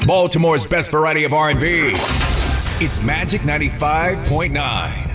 Baltimore's best variety of R&B. It's Magic 95.9.